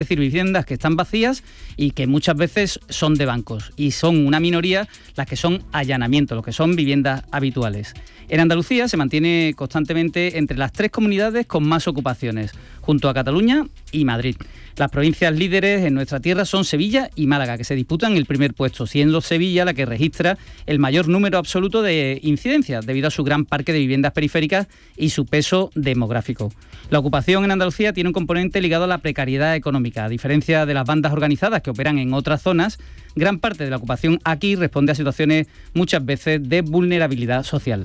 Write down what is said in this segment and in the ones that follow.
decir, viviendas que están vacías y que muchas veces son de bancos, y son una minoría las que son allanamientos, los que son viviendas habituales. En Andalucía se mantiene constantemente entre las 3 comunidades con más ocupaciones, junto a Cataluña y Madrid. Las provincias líderes en nuestra tierra son Sevilla y Málaga, que se disputan el primer puesto, siendo Sevilla la que registra el mayor número absoluto de incidencias, debido a su gran parque de viviendas periféricas y su peso demográfico. La ocupación en Andalucía tiene un componente ligado a la precariedad económica. A diferencia de las bandas organizadas que operan en otras zonas, gran parte de la ocupación aquí responde a situaciones muchas veces de vulnerabilidad social.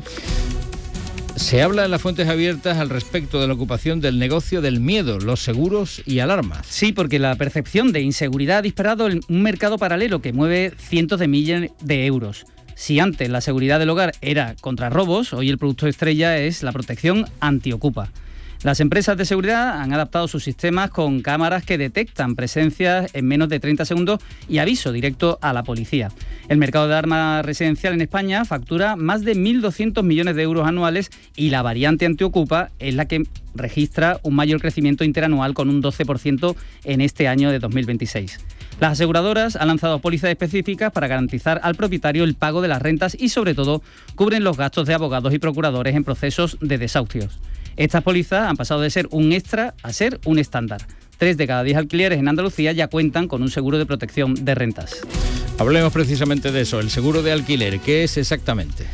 Se habla en las fuentes abiertas al respecto de la ocupación del negocio del miedo, los seguros y alarmas. Sí, porque la percepción de inseguridad ha disparado en un mercado paralelo que mueve cientos de millones de euros. Si antes la seguridad del hogar era contra robos, hoy el producto estrella es la protección antiocupa. Las empresas de seguridad han adaptado sus sistemas con cámaras que detectan presencias en menos de 30 segundos y aviso directo a la policía. El mercado de armas residencial en España factura más de 1.200 millones de euros anuales y la variante antiocupa es la que registra un mayor crecimiento interanual con un 12% en este año de 2026. Las aseguradoras han lanzado pólizas específicas para garantizar al propietario el pago de las rentas y, sobre todo, cubren los gastos de abogados y procuradores en procesos de desahucios. Estas pólizas han pasado de ser un extra a ser un estándar. 3 de cada 10 alquileres en Andalucía ya cuentan con un seguro de protección de rentas. Hablemos precisamente de eso, el seguro de alquiler. ¿Qué es exactamente?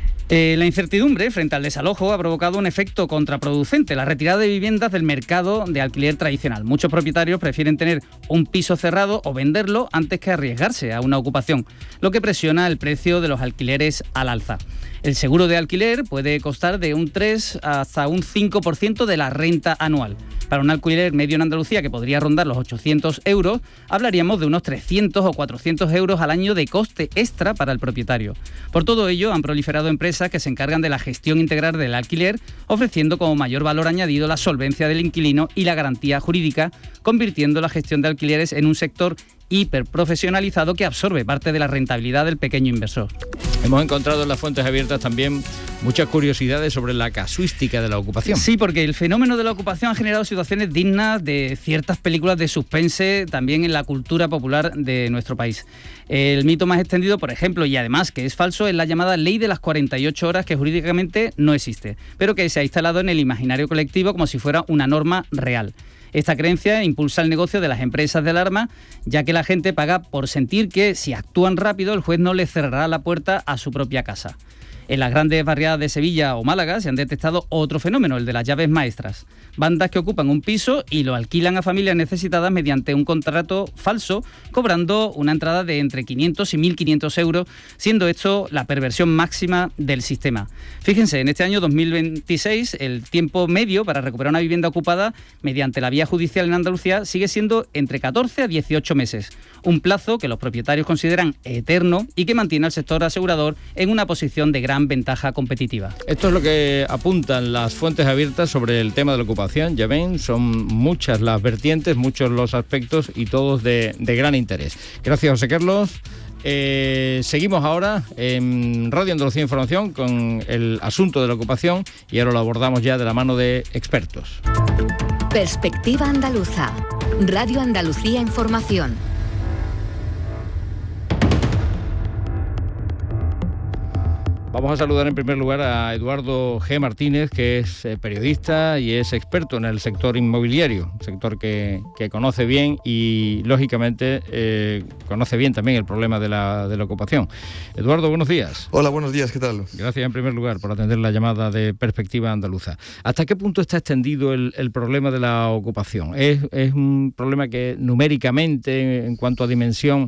La incertidumbre frente al desalojo ha provocado un efecto contraproducente, la retirada de viviendas del mercado de alquiler tradicional. Muchos propietarios prefieren tener un piso cerrado o venderlo antes que arriesgarse a una ocupación, lo que presiona el precio de los alquileres al alza. El seguro de alquiler puede costar de un 3 hasta un 5% de la renta anual. Para un alquiler medio en Andalucía, que podría rondar los 800 euros, hablaríamos de unos 300 o 400 euros al año de coste extra para el propietario. Por todo ello, han proliferado empresas que se encargan de la gestión integral del alquiler, ofreciendo como mayor valor añadido la solvencia del inquilino y la garantía jurídica, convirtiendo la gestión de alquileres en un sector hiperprofesionalizado que absorbe parte de la rentabilidad del pequeño inversor. Hemos encontrado en las fuentes abiertas también muchas curiosidades sobre la casuística de la ocupación. Sí, porque el fenómeno de la ocupación ha generado situaciones dignas de ciertas películas de suspense también en la cultura popular de nuestro país. El mito más extendido, por ejemplo, y además que es falso, es la llamada ley de las 48 horas, que jurídicamente no existe, pero que se ha instalado en el imaginario colectivo como si fuera una norma real. Esta creencia impulsa el negocio de las empresas de alarma, ya que la gente paga por sentir que si actúan rápido el juez no les cerrará la puerta a su propia casa. En las grandes barriadas de Sevilla o Málaga se han detectado otro fenómeno, el de las llaves maestras. Bandas que ocupan un piso y lo alquilan a familias necesitadas mediante un contrato falso, cobrando una entrada de entre 500 y 1.500 euros, siendo esto la perversión máxima del sistema. Fíjense, en este año 2026 el tiempo medio para recuperar una vivienda ocupada mediante la vía judicial en Andalucía sigue siendo entre 14 a 18 meses, un plazo que los propietarios consideran eterno y que mantiene al sector asegurador en una posición de gran ventaja competitiva. Esto es lo que apuntan las fuentes abiertas sobre el tema de la ocupación. Ya ven, son muchas las vertientes, muchos los aspectos y todos de gran interés. Gracias, José Carlos. Seguimos ahora en Radio Andalucía Información con el asunto de la ocupación y ahora lo abordamos ya de la mano de expertos. Perspectiva Andaluza. Radio Andalucía Información. Vamos a saludar en primer lugar a Eduardo G. Martínez, que es periodista y es experto en el sector inmobiliario, un sector que conoce bien y, lógicamente, conoce bien también el problema de la ocupación. Eduardo, buenos días. Hola, buenos días, ¿qué tal? Gracias en primer lugar por atender la llamada de Perspectiva Andaluza. ¿Hasta qué punto está extendido el problema de la ocupación? ¿Es un problema que numéricamente, en cuanto a dimensión,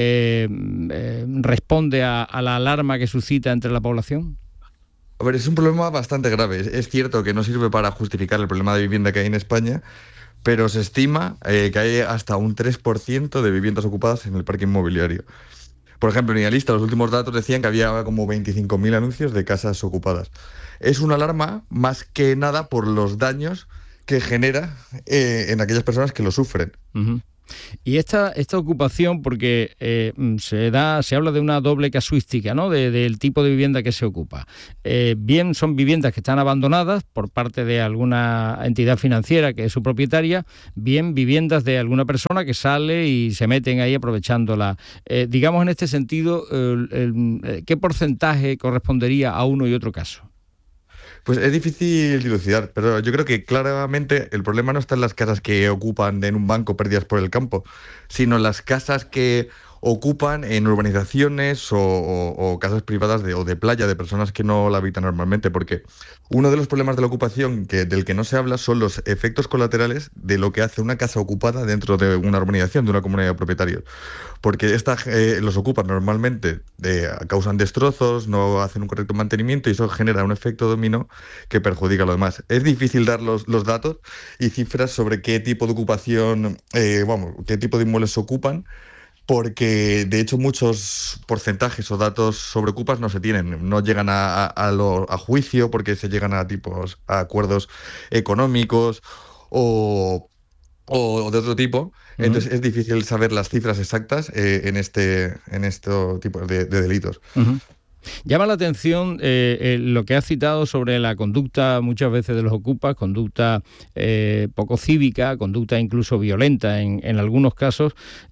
responde a la alarma que suscita entre la población? A ver, es un problema bastante grave. Es cierto que no sirve para justificar el problema de vivienda que hay en España, pero se estima que hay hasta un 3% de viviendas ocupadas en el parque inmobiliario. Por ejemplo, en Idealista los últimos datos decían que había como 25.000 anuncios de casas ocupadas. Es una alarma más que nada por los daños que genera en aquellas personas que lo sufren. Uh-huh. Y esta ocupación, porque se habla de una doble casuística, ¿no? Del tipo de vivienda que se ocupa. Bien son viviendas que están abandonadas por parte de alguna entidad financiera que es su propietaria, bien viviendas de alguna persona que sale y se meten ahí aprovechándola. Digamos, en este sentido, ¿qué porcentaje correspondería a uno y otro caso? Pues es difícil dilucidar, pero yo creo que claramente el problema no está en las casas que ocupan en un banco perdidas por el campo, sino en las casas que ocupan en urbanizaciones o casas privadas o de playa de personas que no la habitan normalmente, porque uno de los problemas de la ocupación del que no se habla son los efectos colaterales de lo que hace una casa ocupada dentro de una urbanización, de una comunidad de propietarios. Porque los ocupan normalmente, causan destrozos, no hacen un correcto mantenimiento y eso genera un efecto dominó que perjudica a los demás. Es difícil dar los datos y cifras sobre qué tipo de ocupación, qué tipo de inmuebles se ocupan, porque de hecho muchos porcentajes o datos sobre ocupas no se tienen, no llegan a juicio porque se llegan a acuerdos económicos o de otro tipo. Entonces es difícil saber las cifras exactas en este tipo de delitos. Uh-huh. Llama la atención lo que has citado sobre la conducta muchas veces de los ocupas, conducta poco cívica, conducta incluso violenta en algunos casos,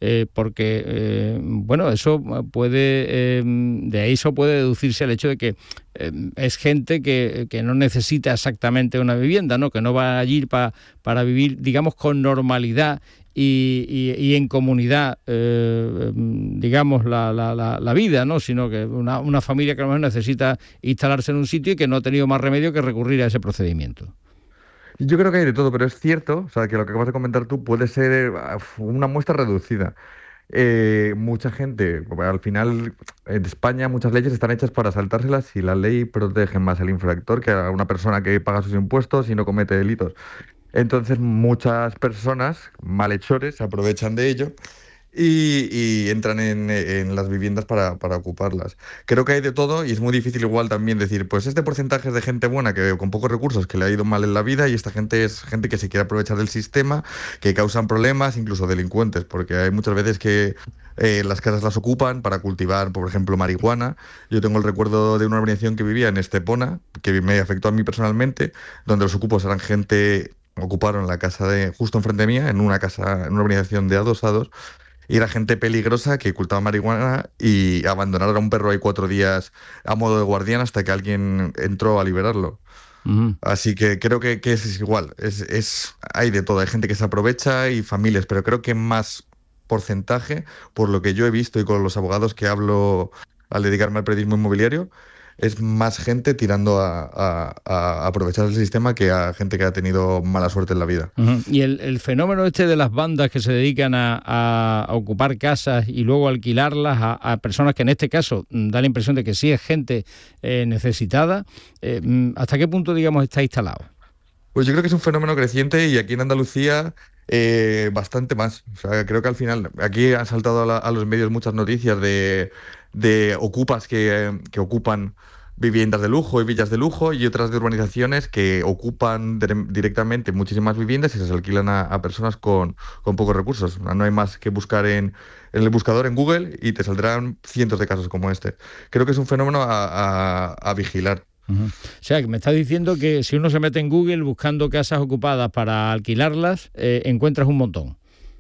porque eso puede, de eso puede deducirse el hecho de que es gente que no necesita exactamente una vivienda, ¿no? Que no va allí para vivir, digamos, con normalidad y en comunidad, digamos, la vida, ¿no? Sino que una familia que a lo mejor necesita instalarse en un sitio y que no ha tenido más remedio que recurrir a ese procedimiento. Yo creo que hay de todo, pero es cierto, o sea, que lo que acabas de comentar tú puede ser una muestra reducida. Mucha gente, al final, en España muchas leyes están hechas para saltárselas y la ley protege más al infractor que a una persona que paga sus impuestos y no comete delitos. Entonces muchas personas, malhechores, se aprovechan de ello y entran en las viviendas para ocuparlas. Creo que hay de todo y es muy difícil igual también decir, pues este porcentaje es de gente buena que con pocos recursos que le ha ido mal en la vida y esta gente es gente que se quiere aprovechar del sistema, que causan problemas, incluso delincuentes, porque hay muchas veces que las casas las ocupan para cultivar, por ejemplo, marihuana. Yo tengo el recuerdo de una urbanización que vivía en Estepona, que me afectó a mí personalmente, donde los ocupos eran gente... Ocuparon la casa justo enfrente mía, en una urbanización de adosados, y era gente peligrosa que ocultaba marihuana y abandonaron a un perro ahí 4 días a modo de guardián hasta que alguien entró a liberarlo. Uh-huh. Así que creo que es igual, hay de todo, hay gente que se aprovecha y familias, pero creo que más porcentaje, por lo que yo he visto y con los abogados que hablo al dedicarme al periodismo inmobiliario, es más gente tirando a aprovechar el sistema que a gente que ha tenido mala suerte en la vida. Uh-huh. Y el fenómeno de las bandas que se dedican a ocupar casas y luego alquilarlas a personas que en este caso da la impresión de que sí es gente necesitada, ¿hasta qué punto, digamos, está instalado? Pues yo creo que es un fenómeno creciente y aquí en Andalucía bastante más. O sea, creo que al final aquí han saltado a los medios muchas noticias de ocupas que ocupan viviendas de lujo y villas de lujo y otras de urbanizaciones que ocupan directamente muchísimas viviendas y se alquilan a personas con pocos recursos. No hay más que buscar en el buscador en Google y te saldrán cientos de casos como este. Creo que es un fenómeno a vigilar. Uh-huh. O sea, que me estás diciendo que si uno se mete en Google buscando casas ocupadas para alquilarlas, encuentras un montón.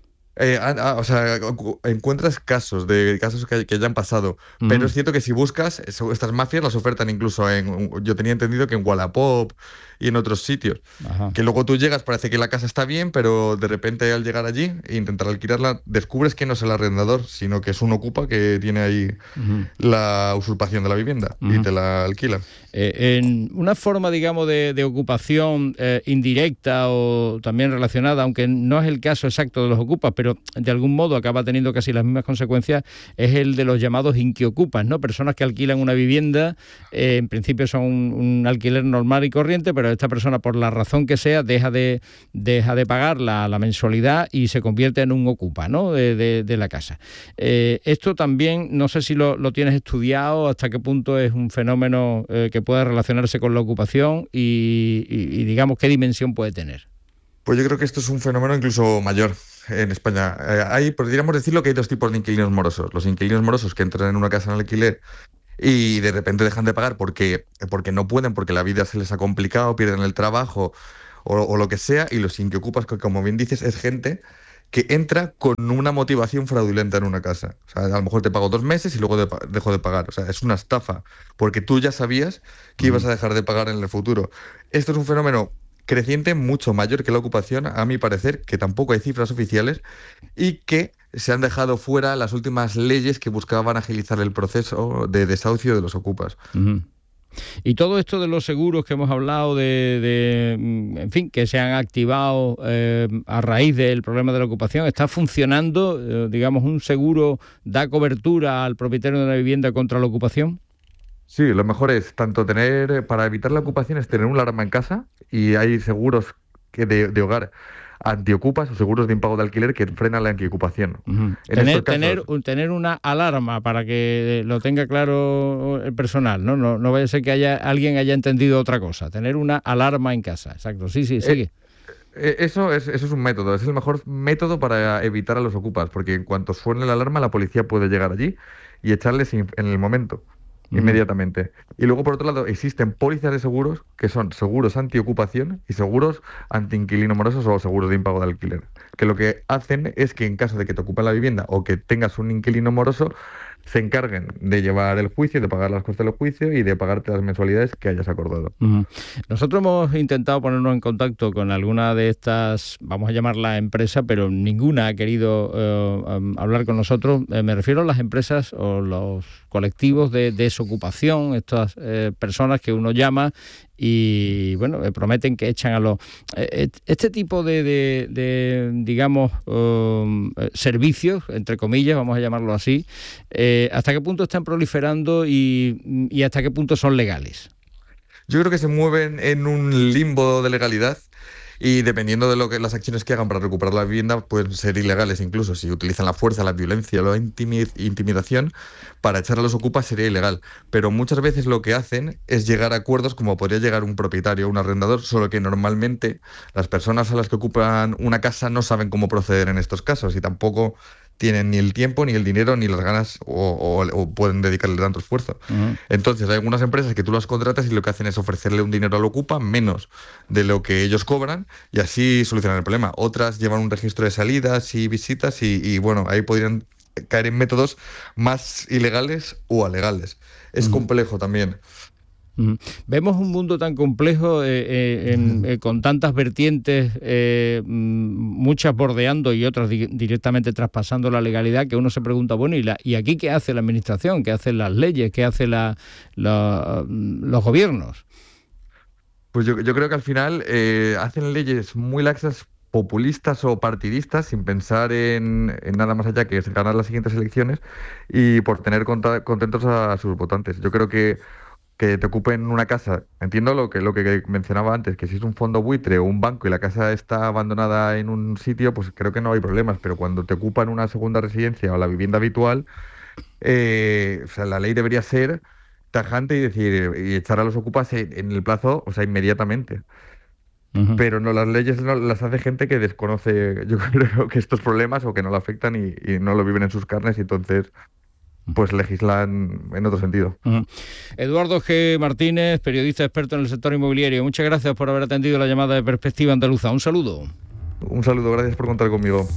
Encuentras casos que hayan pasado, uh-huh. Pero es cierto que si buscas, estas mafias las ofertan incluso yo tenía entendido que en Wallapop y en otros sitios. Ajá. Que luego tú llegas, parece que la casa está bien, pero de repente al llegar allí e intentar alquilarla, descubres que no es el arrendador, sino que es un ocupa que tiene ahí uh-huh. la usurpación de la vivienda uh-huh. y te la alquilan. En una forma, digamos, de ocupación indirecta o también relacionada, aunque no es el caso exacto de los ocupas, pero de algún modo acaba teniendo casi las mismas consecuencias, es el de los llamados inquiocupas, ¿no? Personas que alquilan una vivienda, en principio son un alquiler normal y corriente, pero esta persona, por la razón que sea, deja de pagar la mensualidad y se convierte en un ocupa, ¿no? de la casa. Esto también, no sé si lo tienes estudiado, hasta qué punto es un fenómeno que pueda relacionarse con la ocupación y digamos, qué dimensión puede tener. Pues yo creo que esto es un fenómeno incluso mayor. en España. Podríamos decirlo que hay dos tipos de inquilinos morosos. Los inquilinos morosos que entran en una casa en alquiler y de repente dejan de pagar porque no pueden, porque la vida se les ha complicado, pierden el trabajo o lo que sea, y los inquiocupas, que como bien dices, es gente que entra con una motivación fraudulenta en una casa. O sea, a lo mejor te pago 2 meses y luego dejo de pagar. O sea, es una estafa, porque tú ya sabías que ibas a dejar de pagar en el futuro. Esto es un fenómeno creciente, mucho mayor que la ocupación, a mi parecer, que tampoco hay cifras oficiales, y que se han dejado fuera las últimas leyes que buscaban agilizar el proceso de desahucio de los ocupas. Uh-huh. Y todo esto de los seguros que hemos hablado, en fin, que se han activado a raíz del problema de la ocupación, ¿está funcionando? Digamos, ¿un seguro da cobertura al propietario de una vivienda contra la ocupación? Sí, lo mejor es tanto para evitar la ocupación, es tener una alarma en casa, y hay seguros de hogar antiocupas o seguros de impago de alquiler que frenan la antiocupación. Uh-huh. Tener una alarma, para que lo tenga claro el personal, ¿no? No vaya a ser que alguien haya entendido otra cosa. Tener una alarma en casa, exacto. Sí, sigue. Eso es un método, es el mejor método para evitar a los ocupas, porque en cuanto suene la alarma, la policía puede llegar allí y echarles en el momento. Inmediatamente. Y luego, por otro lado, existen pólizas de seguros que son seguros antiocupación y seguros anti-inquilino morosos o seguros de impago de alquiler, que lo que hacen es que en caso de que te ocupen la vivienda o que tengas un inquilino moroso, se encarguen de llevar el juicio, de pagar las costas del juicio y de pagarte las mensualidades que hayas acordado. Uh-huh. Nosotros hemos intentado ponernos en contacto con alguna de estas, vamos a llamarla empresa, pero ninguna ha querido hablar con nosotros. Me refiero a las empresas o los colectivos de desocupación, estas personas que uno llama y bueno, prometen que echan a los... este tipo de digamos, servicios, entre comillas, vamos a llamarlo así, ¿hasta qué punto están proliferando y hasta qué punto son legales? Yo creo que se mueven en un limbo de legalidad, y dependiendo de las acciones que hagan para recuperar la vivienda, pueden ser ilegales incluso. Si utilizan la fuerza, la violencia o la intimidación para echar a los ocupas, sería ilegal. Pero muchas veces lo que hacen es llegar a acuerdos como podría llegar un propietario o un arrendador, solo que normalmente las personas a las que ocupan una casa no saben cómo proceder en estos casos y tampoco tienen ni el tiempo, ni el dinero, ni las ganas o pueden dedicarle tanto esfuerzo. Uh-huh. Entonces hay algunas empresas que tú las contratas y lo que hacen es ofrecerle un dinero al ocupa menos de lo que ellos cobran y así solucionan el problema. Otras llevan un registro de salidas y visitas y bueno, ahí podrían caer en métodos más ilegales o alegales. Es complejo también. Vemos un mundo tan complejo con tantas vertientes, muchas bordeando y otras directamente traspasando la legalidad, que uno se pregunta, bueno, ¿y aquí qué hace la administración? ¿Qué hacen las leyes? ¿Qué hacen los gobiernos? Pues yo creo que al final hacen leyes muy laxas, populistas o partidistas, sin pensar en nada más allá que ganar las siguientes elecciones y por tener contentos a sus votantes. Yo creo que te ocupen una casa, entiendo lo que mencionaba antes, que si es un fondo buitre o un banco y la casa está abandonada en un sitio, pues creo que no hay problemas, pero cuando te ocupan una segunda residencia o la vivienda habitual, o sea, la ley debería ser tajante y echar a los ocupas en el plazo, o sea, inmediatamente. Uh-huh. Pero no, las leyes no las hace gente que desconoce, yo creo, que estos problemas o que no lo afectan y no lo viven en sus carnes y entonces pues legislan en otro sentido. Uh-huh. Eduardo G. Martínez, periodista experto en el sector inmobiliario. Muchas gracias por haber atendido la llamada de Perspectiva Andaluza. Un saludo. Un saludo, gracias por contar conmigo.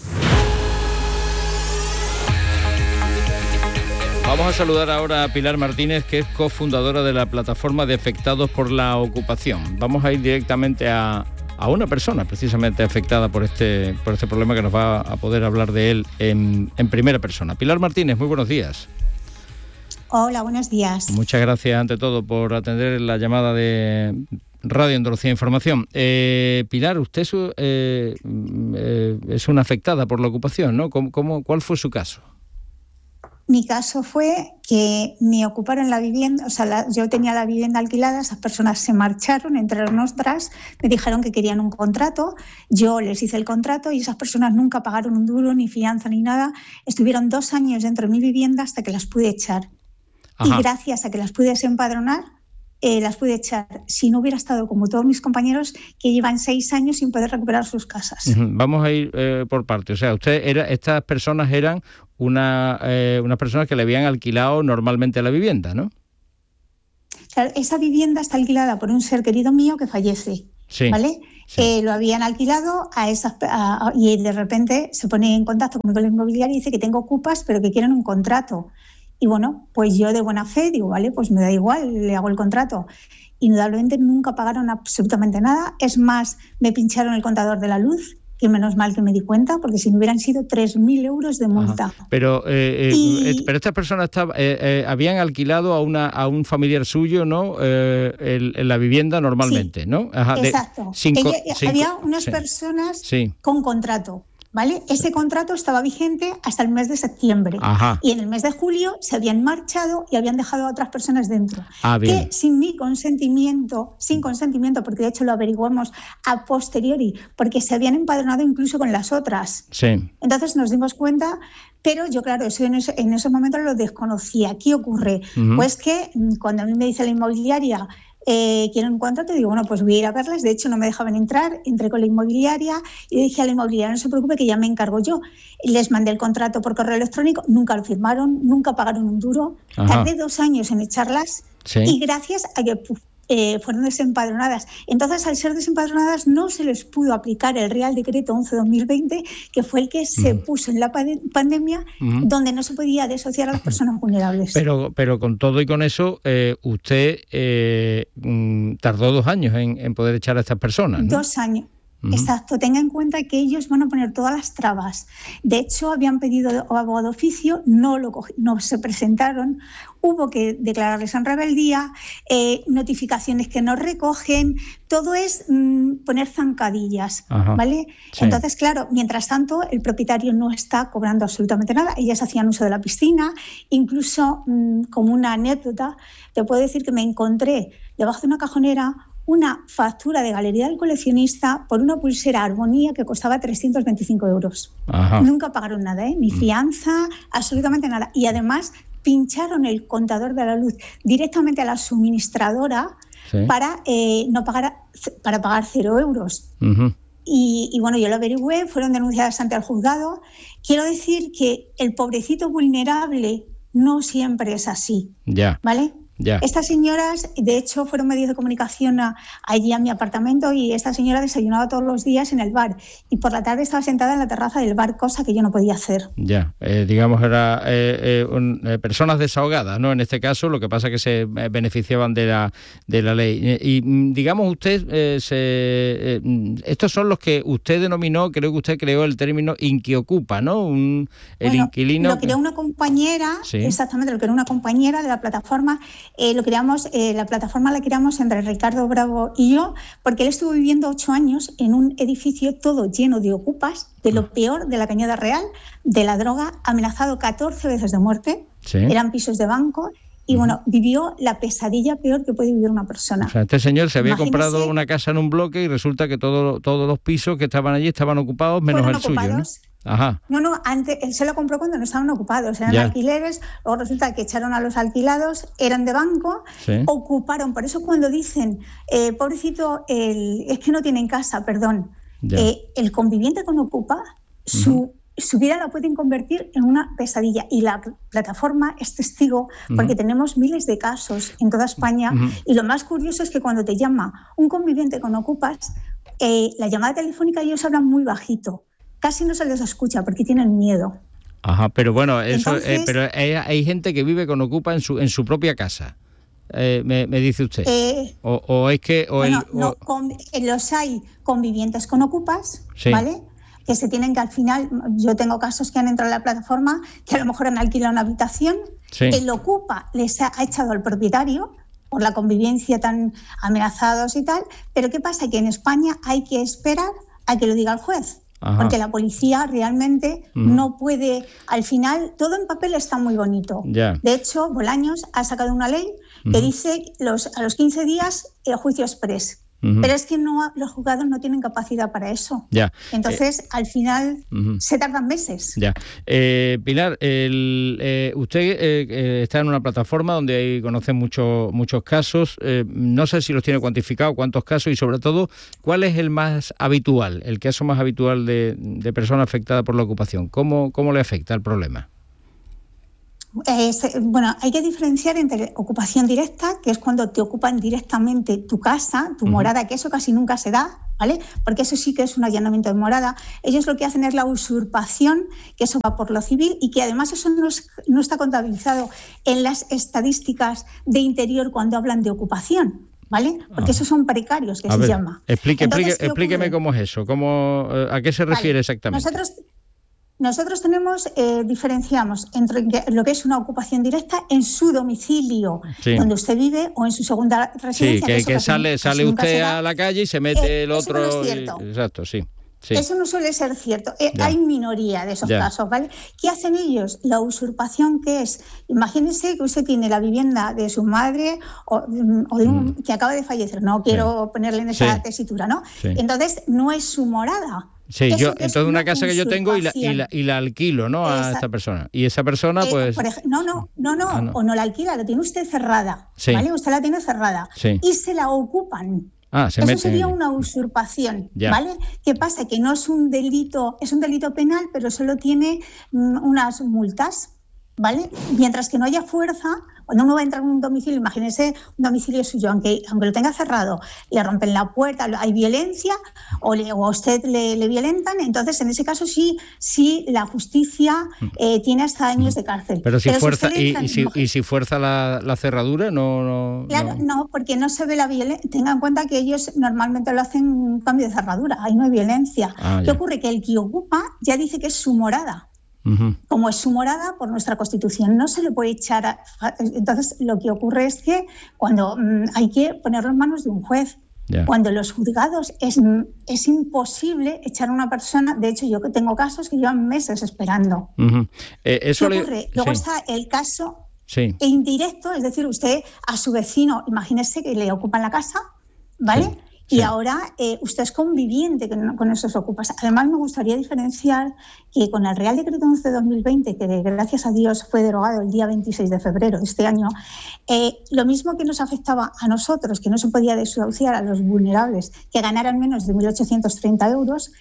Vamos a saludar ahora a Pilar Martínez, que es cofundadora de la plataforma de afectados por la ocupación. Vamos a ir directamente a una persona precisamente afectada por este problema, que nos va a poder hablar de él en primera persona. Pilar Martínez, muy buenos días. Hola, buenos días. Muchas gracias ante todo por atender la llamada de Radio Andalucía Información. Pilar, usted es una afectada por la ocupación, ¿no? ¿Cuál fue su caso? Mi caso fue que me ocuparon la vivienda, o sea, yo tenía la vivienda alquilada, esas personas se marcharon, entre nosotras, me dijeron que querían un contrato, yo les hice el contrato y esas personas nunca pagaron un duro, ni fianza, ni nada. Estuvieron 2 años dentro de mi vivienda hasta que las pude echar. Ajá. Y gracias a que las pude empadronar, las pude echar si no hubiera estado como todos mis compañeros que llevan 6 años sin poder recuperar sus casas. Vamos a ir por partes. O sea, estas personas eran unas personas que le habían alquilado normalmente la vivienda, ¿no? Claro, esa vivienda está alquilada por un ser querido mío que fallece, sí, ¿vale? Sí. Lo habían alquilado y de repente se pone en contacto conmigo la inmobiliaria y dice que tengo ocupas, pero que quieren un contrato. Y bueno, pues yo de buena fe digo, vale, pues me da igual, le hago el contrato. Indudablemente nunca pagaron absolutamente nada. Es más, me pincharon el contador de la luz, que menos mal que me di cuenta, porque si no hubieran sido 3.000 euros de multa. Pero estas personas habían alquilado a un familiar suyo, ¿no? La vivienda normalmente, sí, ¿no? Ajá, exacto. Había unas personas con contrato, ¿vale? Ese contrato estaba vigente hasta el mes de septiembre. Ajá. Y en el mes de julio se habían marchado y habían dejado a otras personas dentro. Bien. Que sin consentimiento, porque de hecho lo averiguamos a posteriori, porque se habían empadronado incluso con las otras. Sí. Entonces nos dimos cuenta, pero yo, claro, eso en esos momentos lo desconocía. ¿Qué ocurre? Uh-huh. Pues que cuando a mí me dice la inmobiliaria, quiero un contrato, digo, bueno, pues voy a ir a verles. De hecho, no me dejaban entrar, entré con la inmobiliaria y dije a la inmobiliaria, no se preocupe que ya me encargo yo. Les mandé el contrato por correo electrónico, nunca lo firmaron, nunca pagaron un duro. Ajá. Tardé 2 años en echarlas y gracias a que fueron desempadronadas. Entonces, al ser desempadronadas, no se les pudo aplicar el Real Decreto 11/2020, que fue el que se puso en la pandemia, donde no se podía desociar a las personas vulnerables. Pero con todo y con eso, usted tardó 2 años en poder echar a estas personas, ¿no? 2 años. Exacto, tenga en cuenta que ellos van a poner todas las trabas. De hecho, habían pedido abogado de oficio, no se presentaron, hubo que declararles en rebeldía, notificaciones que no recogen, todo es poner zancadillas, ¿vale? Sí. Entonces, claro, mientras tanto, el propietario no está cobrando absolutamente nada, ellas hacían uso de la piscina, incluso como una anécdota, te puedo decir que me encontré debajo de una cajonera una factura de Galería del Coleccionista por una pulsera Armonía que costaba 325 euros. Ajá. Nunca pagaron nada, ni fianza, absolutamente nada. Y además pincharon el contador de la luz directamente a la suministradora para pagar 0 euros. Uh-huh. Y bueno, yo lo averigüé, fueron denunciadas ante el juzgado. Quiero decir que el pobrecito vulnerable no siempre es así, ¿vale? Ya. Estas señoras, de hecho, fueron medios de comunicación allí a mi apartamento y esta señora desayunaba todos los días en el bar y por la tarde estaba sentada en la terraza del bar, cosa que yo no podía hacer. Ya, digamos, era personas desahogadas, ¿no? En este caso, lo que pasa es que se beneficiaban de la ley. Y digamos, usted, estos son los que usted denominó, creo que usted creó el término inquiocupa, ¿no? El inquilino. Lo creó una compañera, exactamente, lo creó una compañera de la plataforma. La plataforma la creamos entre Ricardo Bravo y yo, porque él estuvo viviendo 8 años en un edificio todo lleno de ocupas, de lo peor de la Cañada Real, de la droga, amenazado 14 veces de muerte, eran pisos de banco, y bueno, vivió la pesadilla peor que puede vivir una persona. O sea, este señor se había comprado una casa en un bloque y resulta que todos los pisos que estaban allí estaban ocupados, menos el suyo, ¿no? Ajá. No, antes él se lo compró cuando no estaban ocupados, eran alquileres, luego resulta que echaron a los alquilados, eran de banco, ocuparon, por eso cuando dicen, pobrecito, es que no tienen casa, perdón, el conviviente con ocupa, su vida la pueden convertir en una pesadilla y la plataforma es testigo porque tenemos miles de casos en toda España y lo más curioso es que cuando te llama un conviviente con ocupas, la llamada telefónica ellos hablan muy bajito. Casi no se les escucha porque tienen miedo. Ajá, pero bueno, eso, pero hay gente que vive con ocupa en su propia casa. Me dice usted. Los hay convivientes con ocupas, ¿vale? Que se tienen que al final, yo tengo casos que han entrado en la plataforma que a lo mejor han alquilado una habitación, el ocupa les ha echado al propietario por la convivencia tan amenazados y tal, pero ¿qué pasa? Que en España hay que esperar a que lo diga el juez. Ajá. Porque la policía realmente no puede... Al final, todo en papel está muy bonito. De hecho, Bolaños ha sacado una ley que dice a los 15 días el juicio exprés. Pero es que los juzgados no tienen capacidad para eso. Ya. Entonces, al final, se tardan meses. Ya. Pilar, usted está en una plataforma donde ahí conoce muchos casos. No sé si los tiene cuantificados, cuántos casos y, sobre todo, ¿cuál es el más habitual, el caso más habitual de persona afectada por la ocupación? ¿Cómo le afecta el problema? Bueno, hay que diferenciar entre ocupación directa, que es cuando te ocupan directamente tu casa, tu morada, que eso casi nunca se da, ¿vale? Porque eso sí que es un allanamiento de morada. Ellos lo que hacen es la usurpación, que eso va por lo civil y que además eso no está contabilizado en las estadísticas de interior cuando hablan de ocupación, ¿vale? Porque esos son precarios, que se llama. Explíqueme cómo es eso, ¿a qué se refiere exactamente? Nosotros diferenciamos entre lo que es una ocupación directa en su domicilio, donde usted vive, o en su segunda residencia. Sí, que sale usted a la calle y se mete el otro. Eso no es cierto. Exacto, sí. Eso no suele ser cierto. Hay minoría de esos casos, ¿vale? ¿Qué hacen ellos? La usurpación, ¿qué es? Imagínese que usted tiene la vivienda de su madre o de un que acaba de fallecer. No quiero ponerle en esa tesitura, ¿no? Sí. Entonces, no es su morada. Sí, entonces una casa que yo tengo y la alquilo, ¿no? A esta persona. Y esa persona, pues... No, o no la alquila, la tiene usted cerrada, ¿vale? Usted la tiene cerrada y se la ocupan. Eso sería una usurpación, ¿vale? ¿Qué pasa? Que no es un delito, es un delito penal, pero solo tiene unas multas, ¿vale? Mientras que no haya fuerza, cuando uno va a entrar en un domicilio, imagínese un domicilio suyo, aunque lo tenga cerrado, le rompen la puerta, hay violencia o a usted le violentan, entonces en ese caso sí la justicia tiene hasta años de cárcel. Pero si fuerza si fuerza la cerradura, no. Claro, no, porque no se ve la violencia. Tenga en cuenta que ellos normalmente lo hacen un cambio de cerradura, ahí no hay violencia. ¿Qué ocurre? Que el que ocupa ya dice que es su morada. Como es su morada, por nuestra Constitución no se le puede echar entonces lo que ocurre es que cuando hay que ponerlo en manos de un juez, cuando los juzgados es imposible echar a una persona. De hecho, yo que tengo casos que llevan meses esperando. Eso ¿Qué ocurre? Luego está el caso indirecto, es decir, usted a su vecino, imagínese que le ocupan la casa, ¿vale? Y ahora usted es conviviente con esos ocupas. Además, me gustaría diferenciar que con el Real Decreto 11 de 2020, que gracias a Dios fue derogado el día 26 de febrero de este año, lo mismo que nos afectaba a nosotros, que no se podía desahuciar a los vulnerables que ganaran menos de 1.830 euros,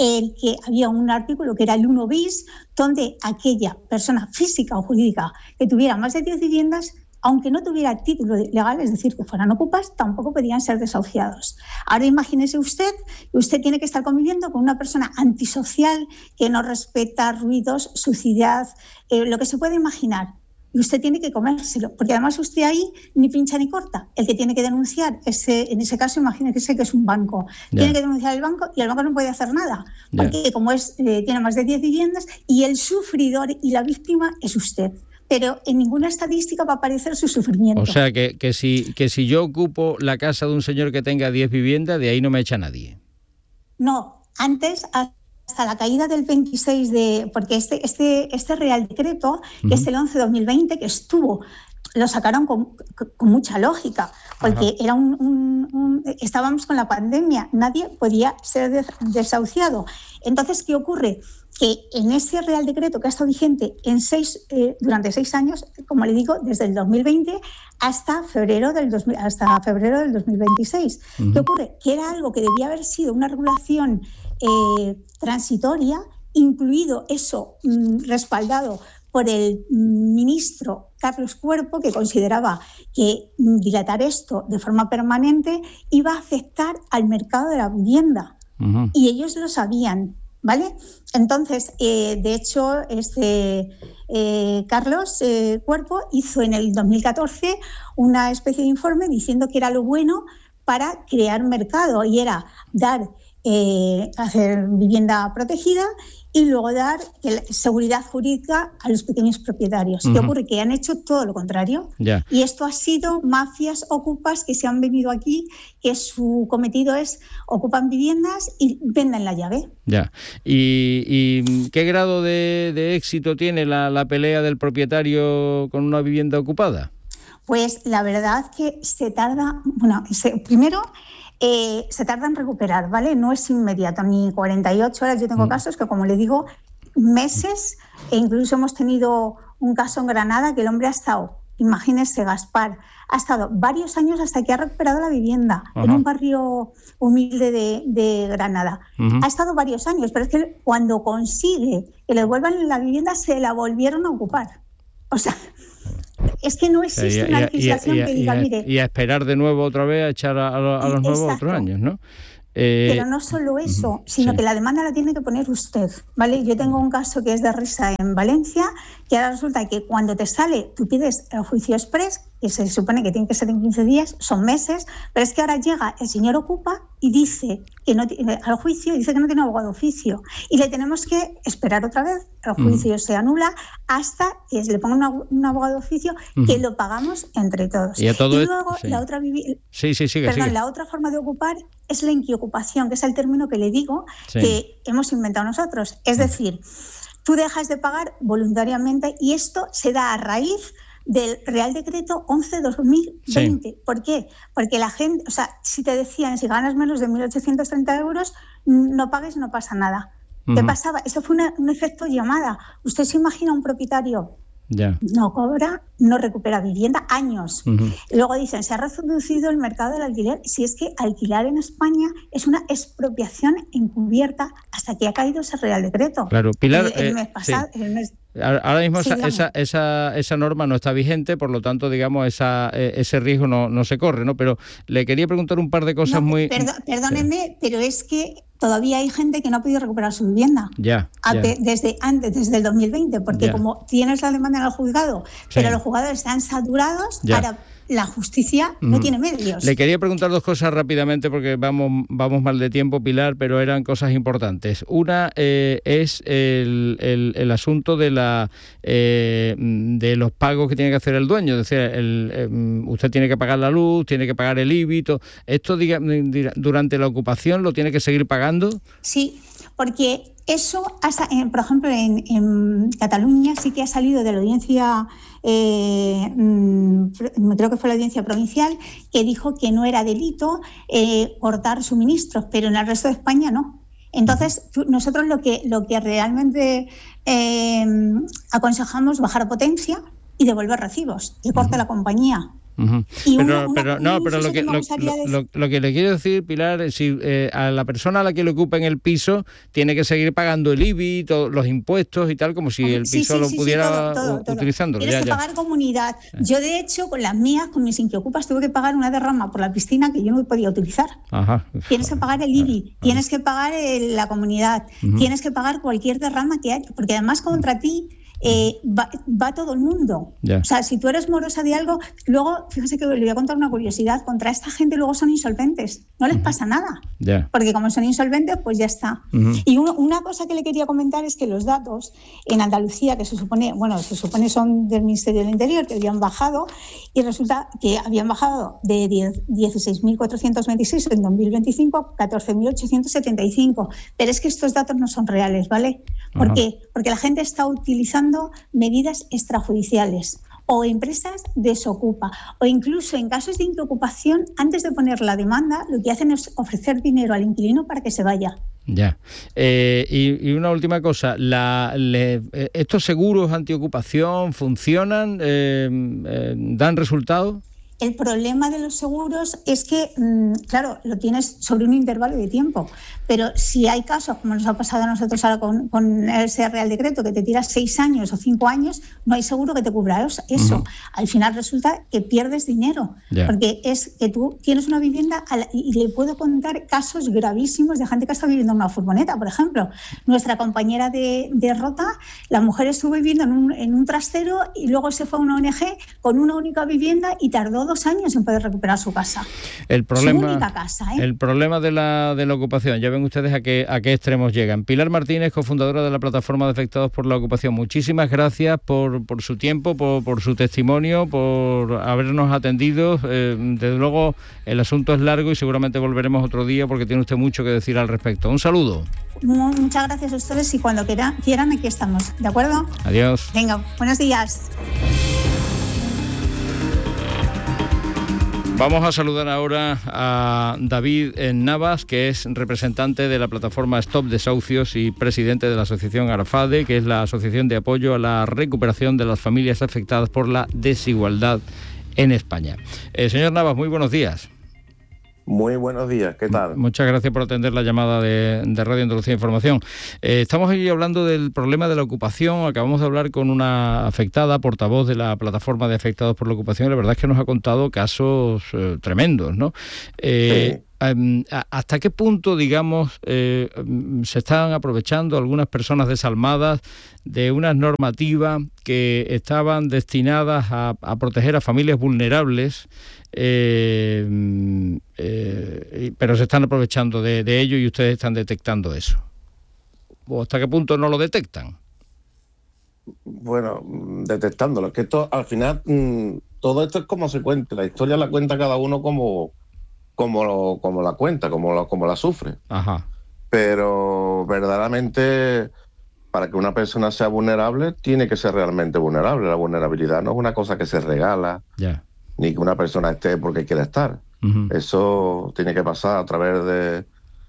que había un artículo que era el 1 bis, donde aquella persona física o jurídica que tuviera más de 10 viviendas, aunque no tuviera título legal, es decir, que fueran ocupas, tampoco podían ser desahuciados. Ahora imagínese usted que usted tiene que estar conviviendo con una persona antisocial que no respeta ruidos, suciedad, lo que se puede imaginar. Y usted tiene que comérselo, porque además usted ahí ni pincha ni corta. El que tiene que denunciar, en ese caso, imagínese que es un banco. Tiene que denunciar al banco y el banco no puede hacer nada, porque como tiene más de 10 viviendas y el sufridor y la víctima es usted. Pero en ninguna estadística va a aparecer su sufrimiento. O sea, que si yo ocupo la casa de un señor que tenga 10 viviendas, de ahí no me echa nadie. No, antes, hasta la caída del 26 porque este Real Decreto, que es el 11 de 2020, que lo sacaron con mucha lógica, porque era estábamos con la pandemia, nadie podía ser desahuciado. Entonces, ¿qué ocurre? Que en ese Real Decreto que ha estado vigente durante 6 años, como le digo, desde el 2020 hasta febrero del 2026. ¿Qué ocurre? Que era algo que debía haber sido una regulación transitoria, incluido eso respaldado por el ministro Carlos Cuerpo, que consideraba que dilatar esto de forma permanente iba a afectar al mercado de la vivienda. Y ellos lo sabían, ¿vale? Entonces, de hecho, Carlos Cuerpo hizo en el 2014 una especie de informe diciendo que era lo bueno para crear mercado, y era hacer vivienda protegida y luego dar seguridad jurídica a los pequeños propietarios. ¿Qué ocurre? Que han hecho todo lo contrario. Y esto ha sido mafias ocupas que se han venido aquí, que su cometido es ocupan viviendas y venden la llave. ¿Y qué grado de éxito tiene la pelea del propietario con una vivienda ocupada? Pues la verdad que se tarda, primero se tarda en recuperar, ¿vale? No es inmediato, ni 48 horas. Yo tengo casos que, como le digo, meses, e incluso hemos tenido un caso en Granada que el hombre ha estado, imagínese, Gaspar, ha estado varios años hasta que ha recuperado la vivienda en un barrio humilde de Granada. Ha estado varios años, pero es que cuando consigue que le devuelvan la vivienda, se la volvieron a ocupar. O sea, es que no existe una legislación que diga, mire... Y a esperar de nuevo otra vez, a echar a los nuevos otros años, ¿no? Pero no solo eso, sino que la demanda la tiene que poner usted, ¿vale? Yo tengo un caso que es de Risa en Valencia, que ahora resulta que cuando te sale, tú pides el juicio express, que se supone que tiene que ser en 15 días, son meses, pero es que ahora llega el señor Ocupa y dice que no tiene, al juicio, dice que no tiene abogado de oficio, y le tenemos que esperar otra vez, el juicio se anula hasta que se le ponga un abogado de oficio, que lo pagamos entre todos. Y luego la otra sigue. La otra forma de ocupar es la inquiocupación, que es el término que le digo, que hemos inventado nosotros. Es decir, tú dejas de pagar voluntariamente, y esto se da a raíz del Real Decreto 11/2020. Sí. ¿Por qué? Porque la gente, o sea, si te decían, si ganas menos de 1.830 euros, no pagues, no pasa nada. ¿Qué pasaba? Eso fue un efecto llamada. Usted se imagina un propietario no cobra, no recupera vivienda, años. Luego dicen, se ha reducido el mercado del alquiler. Si es que alquilar en España es una expropiación encubierta hasta que ha caído ese Real Decreto. Claro, Pilar, el mes pasado... Ahora mismo esa norma no está vigente, por lo tanto, digamos, ese riesgo no se corre, ¿no? Pero le quería preguntar un par de cosas Perdónenme, pero es que todavía hay gente que no ha podido recuperar su vivienda. Desde el 2020, porque como tienes la demanda en el juzgado, pero los juzgados están saturados, ahora la justicia no tiene medios. Le quería preguntar dos cosas rápidamente porque vamos mal de tiempo, Pilar, pero eran cosas importantes. Una es el asunto de los pagos que tiene que hacer el dueño. Es decir, usted tiene que pagar la luz, tiene que pagar el IBI. ¿Esto durante la ocupación lo tiene que seguir pagando? Sí, porque eso, por ejemplo, en Cataluña sí que ha salido de la audiencia, creo que fue la audiencia provincial, que dijo que no era delito cortar suministros, pero en el resto de España no. Entonces, nosotros lo que realmente aconsejamos, bajar potencia y devolver recibos, que corte la compañía. Pero lo que le quiero decir, Pilar, es si a la persona a la que le ocupa en el piso tiene que seguir pagando el IBI, todos los impuestos y tal, como si el piso lo pudiera utilizando. Tienes que pagar comunidad. Yo, de hecho, con las mías, con mis inquiocupas, tuve que pagar una derrama por la piscina que yo no podía utilizar. Tienes que pagar el IBI, tienes que pagar la comunidad, tienes que pagar cualquier derrama que haya, porque además contra ti va todo el mundo. O sea, si tú eres morosa de algo, luego, fíjese que le voy a contar una curiosidad, contra esta gente luego son insolventes, no les pasa nada, porque como son insolventes, pues ya está. Y una cosa que le quería comentar es que los datos en Andalucía, que se supone son del Ministerio del Interior, que habían bajado, y resulta que habían bajado de 16.426 en 2025 a 14.875, pero es que estos datos no son reales, ¿vale? ¿Por qué? Porque la gente está utilizando medidas extrajudiciales, o empresas desocupa, o incluso en casos de inquiocupación, antes de poner la demanda, lo que hacen es ofrecer dinero al inquilino para que se vaya. Y una última cosa, ¿estos seguros antiocupación funcionan? ¿Dan resultado? El problema de los seguros es que, claro, lo tienes sobre un intervalo de tiempo, pero si hay casos, como nos ha pasado a nosotros ahora con ese Real Decreto, que te tiras 6 años o 5 años, no hay seguro que te cubra eso. Al final resulta que pierdes dinero, porque es que tú tienes una vivienda y le puedo contar casos gravísimos de gente que está viviendo en una furgoneta, por ejemplo. Nuestra compañera de Rota, la mujer estuvo viviendo en un trastero y luego se fue a una ONG con una única vivienda y tardó 2 años en poder recuperar su casa. Su única casa, El problema de la ocupación, ya ven ustedes a qué extremos llegan. Pilar Martínez, cofundadora de la plataforma de afectados por la ocupación, muchísimas gracias por su tiempo, por su testimonio, por habernos atendido. Desde luego el asunto es largo y seguramente volveremos otro día porque tiene usted mucho que decir al respecto. Un saludo. Muchas gracias a ustedes y cuando quieran aquí estamos, ¿de acuerdo? Adiós. Venga, buenos días. Vamos a saludar ahora a David Navas, que es representante de la plataforma Stop Desahucios y presidente de la asociación ARFADE, que es la Asociación de Apoyo a la Recuperación de las Familias Afectadas por la Desigualdad en España. Señor Navas, muy buenos días. Muy buenos días, ¿qué tal? Muchas gracias por atender la llamada de Radio Andalucía Información. Estamos aquí hablando del problema de la ocupación. Acabamos de hablar con una afectada, portavoz de la plataforma de afectados por la ocupación, y la verdad es que nos ha contado casos tremendos, ¿no? Sí. ¿Hasta qué punto, digamos, se están aprovechando algunas personas desalmadas de unas normativas que estaban destinadas a proteger a familias vulnerables, pero se están aprovechando de ello y ustedes están detectando eso? ¿O hasta qué punto no lo detectan? Bueno, detectándolo. Es que esto, al final, todo esto es como se cuenta. La historia la cuenta cada uno como la cuenta, como la sufre. Ajá. Pero verdaderamente, para que una persona sea vulnerable, tiene que ser realmente vulnerable. La vulnerabilidad no es una cosa que se regala, ni que una persona esté porque quiere estar. Uh-huh. Eso tiene que pasar a través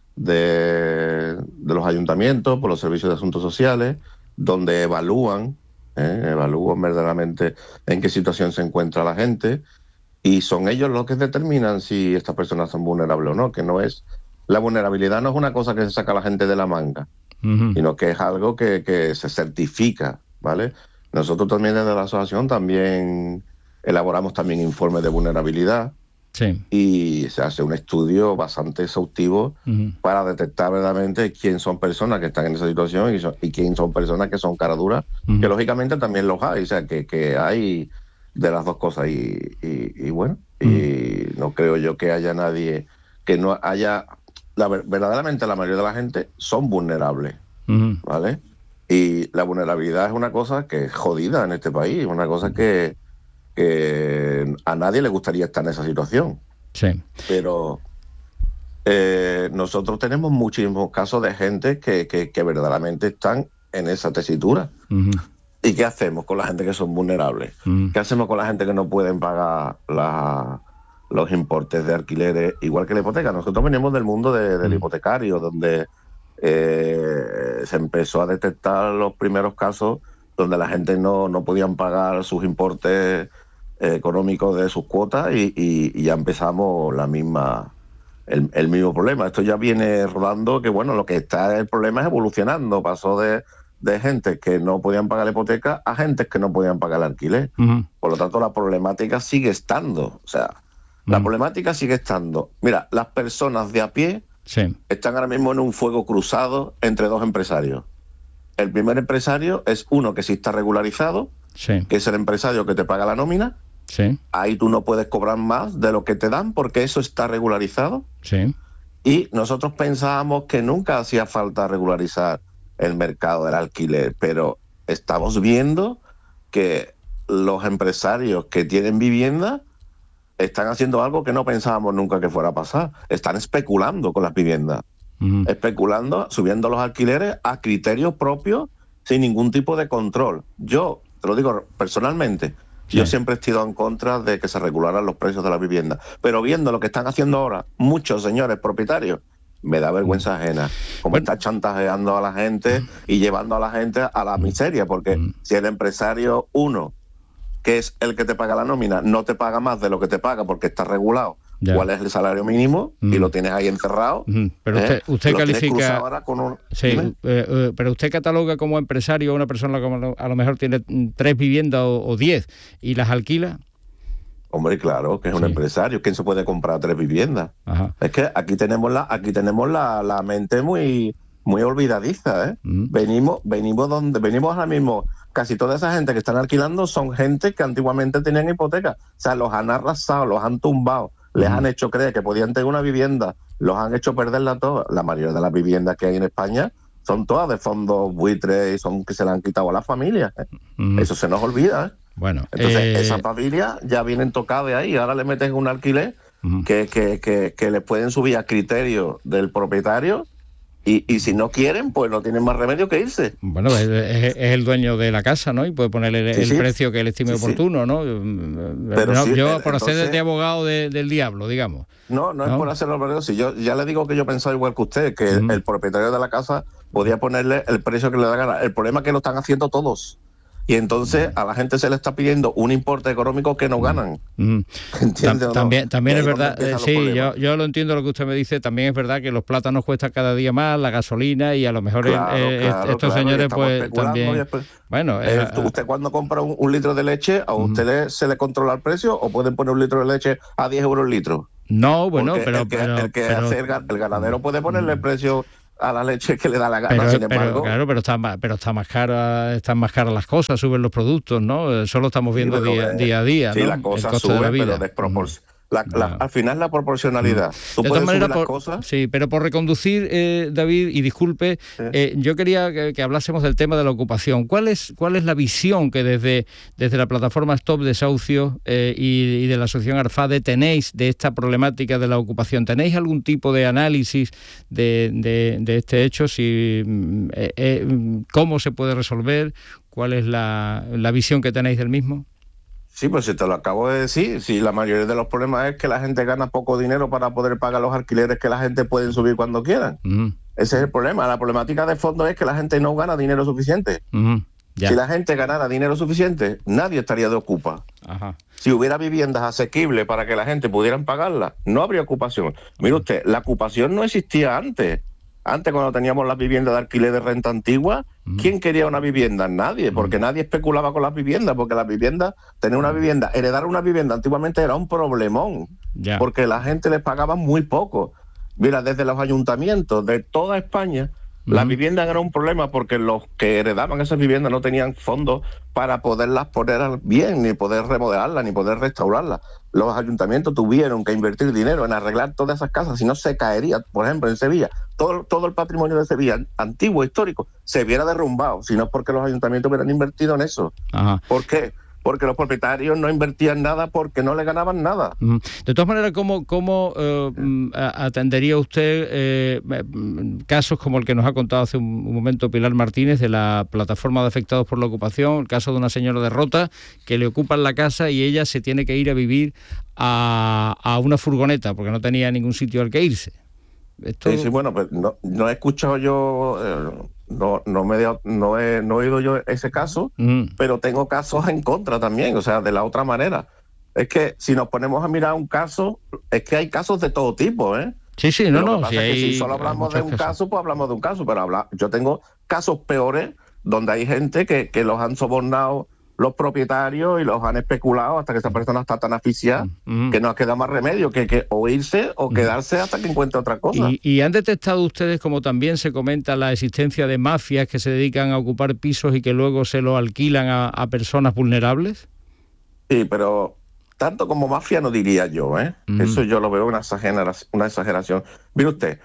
de los ayuntamientos, por los servicios de asuntos sociales, donde evalúan verdaderamente en qué situación se encuentra la gente, y son ellos los que determinan si estas personas son vulnerables o no, que no es... La vulnerabilidad no es una cosa que se saca a la gente de la manga, uh-huh, sino que es algo que se certifica, ¿vale? Nosotros también desde la asociación también elaboramos también informes de vulnerabilidad, sí, y se hace un estudio bastante exhaustivo, uh-huh, para detectar verdaderamente quién son personas que están en esa situación y quién son personas que son caraduras, uh-huh, que lógicamente también los hay, o sea, que hay de las dos cosas y bueno, uh-huh, y no creo yo que haya nadie que no haya... verdaderamente la mayoría de la gente son vulnerables, uh-huh, ¿vale? Y la vulnerabilidad es una cosa que es jodida en este país, una cosa que a nadie le gustaría estar en esa situación. Sí. Pero nosotros tenemos muchísimos casos de gente que verdaderamente están en esa tesitura. Uh-huh. ¿Y qué hacemos con la gente que son vulnerables? Uh-huh. ¿Qué hacemos con la gente que no pueden pagar los importes de alquileres, igual que la hipoteca? Nosotros venimos del mundo del hipotecario, donde se empezó a detectar los primeros casos donde la gente no podían pagar sus importes económicos de sus cuotas y ya empezamos el mismo problema. Esto ya viene rodando, que bueno, lo que está el problema es evolucionando. Pasó de gente que no podían pagar la hipoteca a gente que no podían pagar el alquiler. Uh-huh. Por lo tanto, la problemática sigue estando. O sea, la problemática sigue estando. Mira, las personas de a pie, sí, están ahora mismo en un fuego cruzado entre dos empresarios. El primer empresario es uno que sí está regularizado, sí, que es el empresario que te paga la nómina. Sí. Ahí tú no puedes cobrar más de lo que te dan porque eso está regularizado. Sí. Y nosotros pensábamos que nunca hacía falta regularizar el mercado del alquiler, pero estamos viendo que los empresarios que tienen vivienda están haciendo algo que no pensábamos nunca que fuera a pasar. Están especulando con las viviendas. Uh-huh. Especulando, subiendo los alquileres a criterios propios sin ningún tipo de control. Yo, te lo digo personalmente, sí, yo siempre he estado en contra de que se regularan los precios de la vivienda, pero viendo lo que están haciendo ahora muchos señores propietarios, me da vergüenza ajena, como está chantajeando a la gente y llevando a la gente a la miseria, porque si el empresario uno, que es el que te paga la nómina, no te paga más de lo que te paga porque está regulado, ya, cuál es el salario mínimo, y lo tienes ahí encerrado. Pero usted califica ahora con sí, pero usted cataloga como empresario a una persona que a lo mejor tiene 3 viviendas o 10 y las alquila. Hombre, claro, que es un empresario. ¿Quién se puede comprar 3 viviendas? Ajá. Es que aquí tenemos la mente muy olvidadiza, ¿eh? Venimos ahora mismo. Casi toda esa gente que están alquilando son gente que antiguamente tenían hipoteca. O sea, los han arrasado, los han tumbado, les han hecho creer que podían tener una vivienda, los han hecho perderla toda. La mayoría de las viviendas que hay en España son todas de fondos buitres y son que se le han quitado a las familias, ¿eh? Eso se nos olvida, ¿eh? Bueno, entonces esas familias ya vienen tocadas de ahí, ahora le meten un alquiler que le pueden subir a criterio del propietario Y si no quieren, pues no tienen más remedio que irse. Bueno, es el dueño de la casa, ¿no? Y puede ponerle el precio que él estime oportuno, ¿no? Pero no, yo por hacer de abogado del diablo, digamos. No es por hacerlo, pero si yo ya le digo que yo pensaba igual que usted, que el propietario de la casa podía ponerle el precio que le da gana. El problema es que lo están haciendo todos. Y entonces a la gente se le está pidiendo un importe económico que no ganan. ¿Entiende? También es verdad, sí, yo lo entiendo lo que usted me dice, también es verdad que los plátanos cuestan cada día más, la gasolina, y a lo mejor estos señores pues también... Bueno, usted cuando compra un litro de leche, ¿a usted se le controla el precio o pueden poner un litro de leche a 10 euros el litro? No, bueno, porque el ganadero puede ponerle el precio a la leche que le da la gana, sin embargo. Pero están más caras las cosas, suben los productos, ¿no? Eso lo estamos viendo día a día, sí, ¿no? la cosa sube, pero desproporcionada. Al final la proporcionalidad. De todas maneras, sí, pero por reconducir, David, y disculpe, yo quería que hablásemos del tema de la ocupación. ¿Cuál es la visión que desde la plataforma Stop Desahucios y de la asociación ARFADE tenéis de esta problemática de la ocupación? ¿Tenéis algún tipo de análisis de este hecho? ¿Cómo se puede resolver? ¿Cuál es la visión que tenéis del mismo? Sí, pues si te lo acabo de decir, si la mayoría de los problemas es que la gente gana poco dinero para poder pagar los alquileres que la gente puede subir cuando quieran. Ese es el problema. La problemática de fondo es que la gente no gana dinero suficiente. Si la gente ganara dinero suficiente, nadie estaría de ocupa. Si hubiera viviendas asequibles para que la gente pudiera pagarlas, no habría ocupación. Mire usted, la ocupación no existía antes. Antes, cuando teníamos las viviendas de alquiler de renta antigua, ¿quién quería una vivienda? Nadie, porque nadie especulaba con las viviendas, porque las viviendas, tener una vivienda, heredar una vivienda antiguamente era un problemón, porque la gente les pagaba muy poco. Mira, desde los ayuntamientos de toda España, las viviendas eran un problema porque los que heredaban esas viviendas no tenían fondos para poderlas poner bien, ni poder remodelarlas, ni poder restaurarlas. Los ayuntamientos tuvieron que invertir dinero en arreglar todas esas casas, si no se caería. Por ejemplo, en Sevilla, todo el patrimonio de Sevilla, antiguo, histórico, se hubiera derrumbado, si no es porque los ayuntamientos hubieran invertido en eso. ¿Por qué? Porque los propietarios no invertían nada porque no le ganaban nada. De todas maneras, ¿cómo atendería usted casos como el que nos ha contado hace un momento Pilar Martínez de la plataforma de afectados por la ocupación, el caso de una señora de Rota que le ocupan la casa y ella se tiene que ir a vivir a una furgoneta porque no tenía ningún sitio al que irse? Sí, bueno, pues no he escuchado yo... No he oído yo ese caso, pero tengo casos en contra también, o sea, de la otra manera. Es que si nos ponemos a mirar un caso, es que hay casos de todo tipo, ¿eh? Sí, si solo hablamos de un caso, pues hablamos de un caso, pero yo tengo casos peores donde hay gente que los han sobornado los propietarios y los han especulado hasta que esa persona está tan asfixiada que no queda más remedio que o irse o quedarse hasta que encuentre otra cosa. ¿Y han detectado ustedes, como también se comenta, la existencia de mafias que se dedican a ocupar pisos y que luego se los alquilan a personas vulnerables? Sí, pero tanto como mafia no diría yo, ¿eh? Eso yo lo veo una exageración. Mire usted...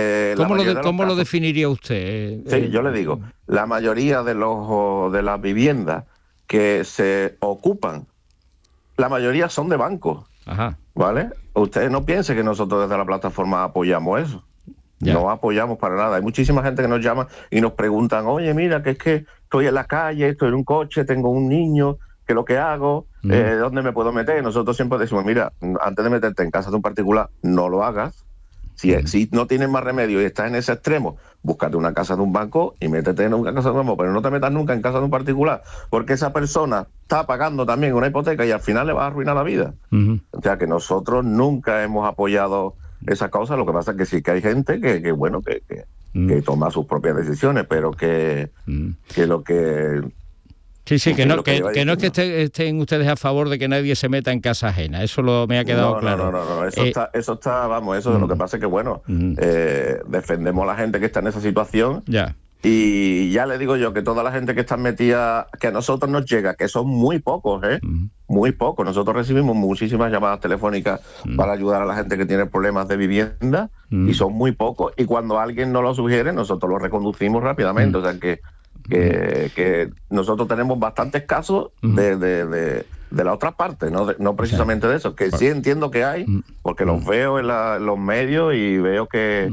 ¿Cómo lo definiría usted? Sí, yo le digo, la mayoría de las viviendas que se ocupan, la mayoría son de bancos, ¿vale? Ustedes no piensen que nosotros desde la plataforma apoyamos eso. No apoyamos para nada. Hay muchísima gente que nos llama y nos preguntan, oye, mira, que es que estoy en la calle, estoy en un coche, tengo un niño, ¿qué es lo que hago? ¿Dónde me puedo meter? Y nosotros siempre decimos, mira, antes de meterte en casa de un particular, no lo hagas. Si no tienes más remedio y estás en ese extremo, búscate una casa de un banco y métete en una casa de un banco, pero no te metas nunca en casa de un particular, porque esa persona está pagando también una hipoteca y al final le va a arruinar la vida. O sea que nosotros nunca hemos apoyado esa causa. Lo que pasa es que sí que hay gente que toma sus propias decisiones, pero que lo que... Sí, que no es que estén ustedes a favor de que nadie se meta en casa ajena. Eso me ha quedado claro. No. Eso lo que pasa es que, bueno, defendemos a la gente que está en esa situación. Y ya le digo yo que toda la gente que está metida, que a nosotros nos llega, que son muy pocos, muy pocos. Nosotros recibimos muchísimas llamadas telefónicas para ayudar a la gente que tiene problemas de vivienda y son muy pocos. Y cuando alguien nos lo sugiere, nosotros lo reconducimos rápidamente. O sea que nosotros tenemos bastantes casos de de la otra parte, no precisamente de eso, que sí entiendo que hay, porque los veo en los medios y veo que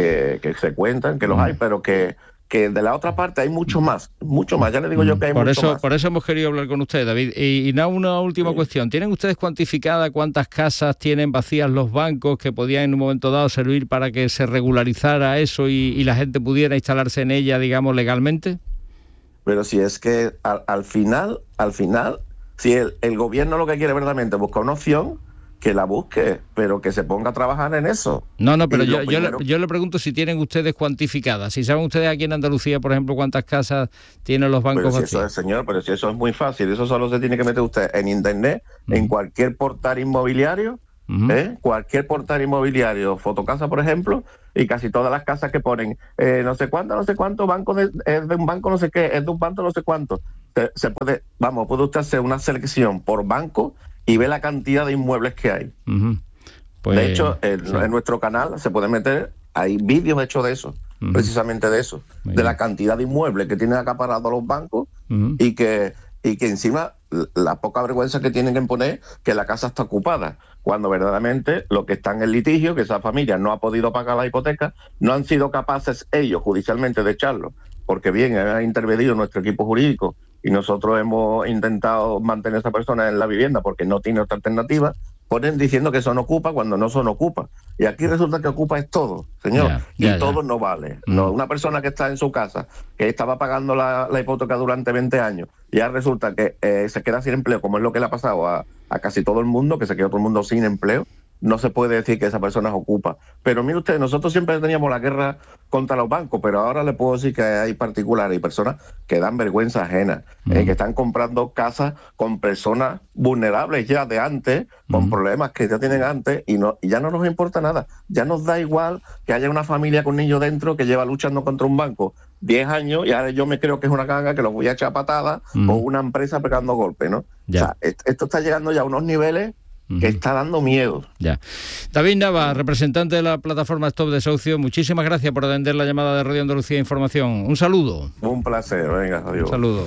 se cuentan, que los hay, pero que de la otra parte hay mucho más, ya le digo yo que hay mucho más. Por eso hemos querido hablar con usted, David. Y una última cuestión, ¿tienen ustedes cuantificada cuántas casas tienen vacías los bancos que podían en un momento dado servir para que se regularizara eso y la gente pudiera instalarse en ella, digamos, legalmente? Pero si es que al final, si el gobierno lo que quiere verdaderamente es buscar una opción, que la busque, pero que se ponga a trabajar en eso. No, pero yo le pregunto si tienen ustedes cuantificadas, si saben ustedes aquí en Andalucía, por ejemplo, cuántas casas tienen los bancos vacíos. Pero si eso es muy fácil, eso solo se tiene que meter usted en internet, en cualquier portal inmobiliario, cualquier portal inmobiliario, Fotocasa, por ejemplo, y casi todas las casas que ponen no sé cuánto, banco es de un banco no sé qué, es de un banco no sé cuánto. Puede usted hacer una selección por banco y ve la cantidad de inmuebles que hay. Pues, de hecho, en nuestro canal se puede meter, hay vídeos hechos de eso, precisamente de eso, de la cantidad de inmuebles que tienen acaparados los bancos y que encima la poca vergüenza que tienen en poner que la casa está ocupada, cuando verdaderamente lo que está en el litigio, que esa familia no ha podido pagar la hipoteca, no han sido capaces ellos judicialmente de echarlo, porque bien, ha intervenido nuestro equipo jurídico y nosotros hemos intentado mantener a esa persona en la vivienda porque no tiene otra alternativa, ponen diciendo que son ocupa cuando no son ocupa. Y aquí resulta que ocupa es todo, señor, todo no vale. No, una persona que está en su casa, que estaba pagando la hipoteca durante 20 años, ya resulta que se queda sin empleo, como es lo que le ha pasado a casi todo el mundo, que se quedó todo el mundo sin empleo. No se puede decir que esa persona es ocupa. Pero mire usted, nosotros siempre teníamos la guerra contra los bancos, pero ahora le puedo decir que hay particulares y personas que dan vergüenza ajena, que están comprando casas con personas vulnerables ya de antes, con problemas que ya tienen antes, y ya no nos importa nada. Ya nos da igual que haya una familia con niños dentro que lleva luchando contra un banco 10 años y ahora yo me creo que es una ganga que los voy a echar a patadas o una empresa pegando golpes, ¿no? Ya. O sea, esto está llegando ya a unos niveles que está dando miedo. Ya. David Nava, representante de la plataforma Stop Desahucio, muchísimas gracias por atender la llamada de Radio Andalucía Información. Un saludo. Un placer, venga, adiós. Un saludo.